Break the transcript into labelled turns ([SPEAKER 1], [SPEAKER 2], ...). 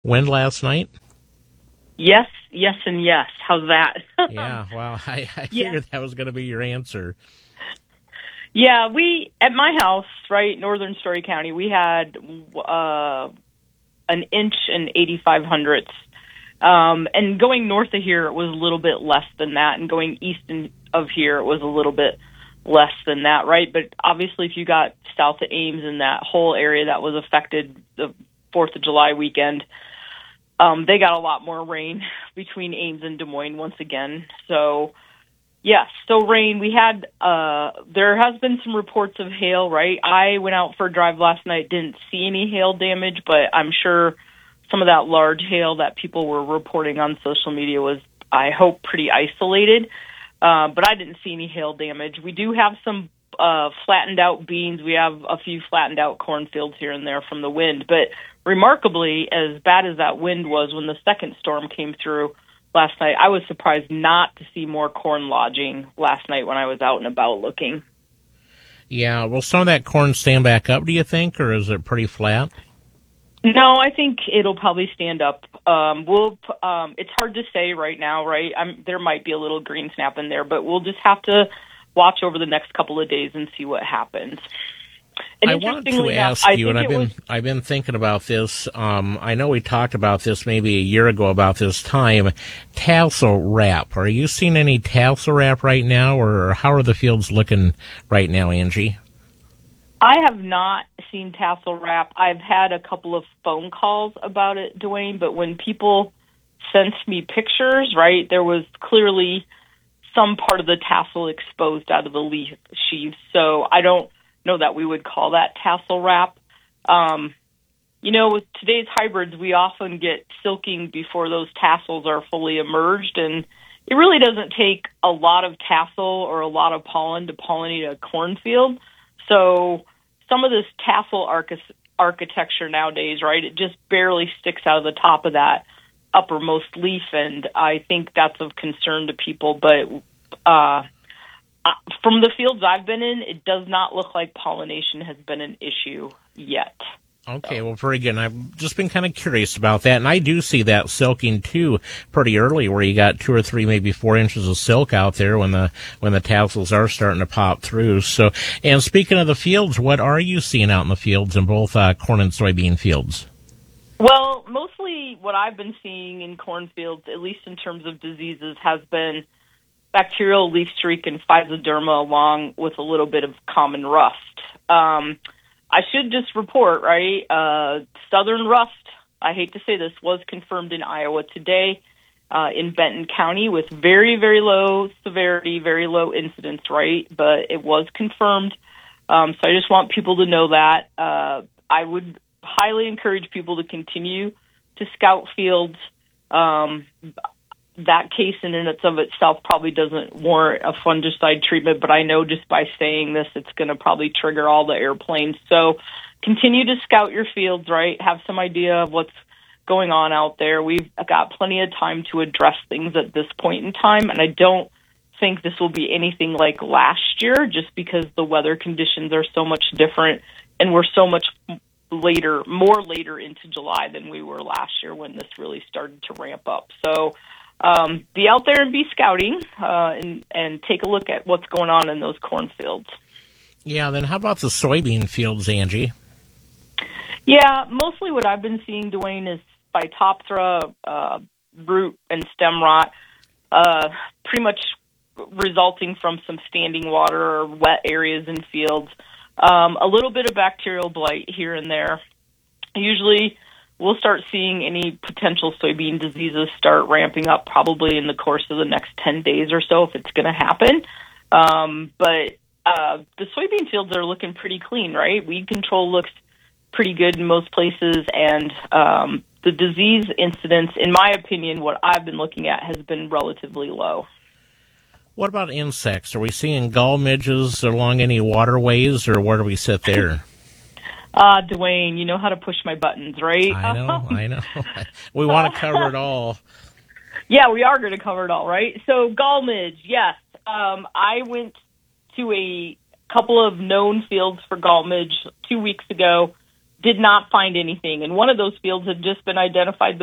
[SPEAKER 1] Wind last night?
[SPEAKER 2] Yes, yes, and yes. How's that?
[SPEAKER 1] Yeah, well, I
[SPEAKER 2] Yeah.
[SPEAKER 1] figured that was going to be your answer.
[SPEAKER 2] Yeah, we, at my house, right, northern Story County, we had an inch and 85 hundredths. And going north of here, it was a little bit less than that. And going of here, it was a little bit less than that, right? But obviously, if you got south of Ames and that whole area that was affected the 4th of July weekend, they got a lot more rain between Ames and Des Moines once again. So, yes, so rain. We had, there has been some reports of hail, right? I went out for a drive last night, didn't see any hail damage, but I'm sure some of that large hail that people were reporting on social media was, I hope, pretty isolated. But I didn't see any hail damage. We do have some flattened out beans. We have a few flattened out cornfields here and there from the wind. But remarkably, as bad as that wind was when the second storm came through last night, I was surprised not to see more corn lodging last night when I was out and about looking.
[SPEAKER 1] Yeah, will some of that corn stand back up, do you think, or is it pretty flat?
[SPEAKER 2] No, I think it'll probably stand up. It's hard to say right now, right? There might be a little green snap in there, but we'll just have to watch over the next couple of days and see what happens. And
[SPEAKER 1] I wanted to ask you, and I've been thinking about this. I know we talked about this maybe a year ago about this time. Tassel wrap. Are you seeing any tassel wrap right now, or how are the fields looking right now, Angie?
[SPEAKER 2] I have not seen tassel wrap. I've had a couple of phone calls about it, Dwayne, but when people sent me pictures, right, there was clearly some part of the tassel exposed out of the leaf sheaves. So I don't know that we would call that tassel wrap. With today's hybrids, we often get silking before those tassels are fully emerged, and it really doesn't take a lot of tassel or a lot of pollen to pollinate a cornfield. So some of this tassel architecture nowadays, right, it just barely sticks out of the top of that uppermost leaf, and I think that's of concern to people. But from the fields I've been in, it does not look like pollination has been an issue yet.
[SPEAKER 1] Okay, well, very good. And I've just been kind of curious about that, and I do see that silking too pretty early, where you got 2 or 3, maybe 4 inches of silk out there when the tassels are starting to pop through. So, and speaking of the fields, what are you seeing out in the fields in both corn and soybean fields?
[SPEAKER 2] Well, mostly what I've been seeing in cornfields, at least in terms of diseases, has been bacterial leaf streak and physoderma, along with a little bit of common rust. I should just report, right, southern rust, I hate to say this, was confirmed in Iowa today in Benton County with very, very low severity, very low incidence, right, but it was confirmed. So I just want people to know that. I would highly encourage people to continue to scout fields. That case in and of itself probably doesn't warrant a fungicide treatment, but I know just by saying this, it's going to probably trigger all the airplanes. So continue to scout your fields, right? Have some idea of what's going on out there. We've got plenty of time to address things at this point in time, and I don't think this will be anything like last year just because the weather conditions are so much different, and we're so much more later into July than we were last year when this really started to ramp up. So be out there and be scouting and take a look at what's going on in those cornfields.
[SPEAKER 1] Yeah, then how about the soybean fields, Angie?
[SPEAKER 2] Yeah, mostly what I've been seeing, Dwayne, is Phytophthora, root and stem rot, pretty much resulting from some standing water or wet areas in fields. A little bit of bacterial blight here and there. Usually we'll start seeing any potential soybean diseases start ramping up probably in the course of the next 10 days or so if it's going to happen. But the soybean fields are looking pretty clean, right? Weed control looks pretty good in most places, and the disease incidence, in my opinion, what I've been looking at has been relatively low.
[SPEAKER 1] What about insects? Are we seeing gall midges along any waterways, or where do we sit there?
[SPEAKER 2] Dwayne, you know how to push my buttons, right?
[SPEAKER 1] I know. We want to cover it all.
[SPEAKER 2] Yeah, we are going to cover it all, right? So gall midge, yes. I went to a couple of known fields for gall midge 2 weeks ago. did not find anything. And one of those fields had just been identified